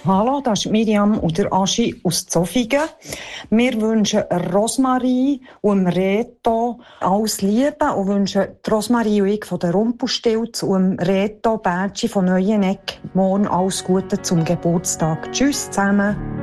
Hallo, das ist Miriam und der Aschi aus Zofingen. Wir wünschen Rosmarie und Reto alles Liebe und wünschen Rosmarie und ich von der Rumpelstilz und Reto Bertschi von Neueneck morgen alles Gute zum Geburtstag. Tschüss zusammen.